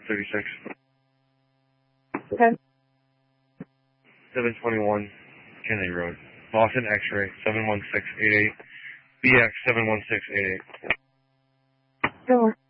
36. Okay. 721 Kennedy Road. Boston X-ray 71688. BX 71688. Go on.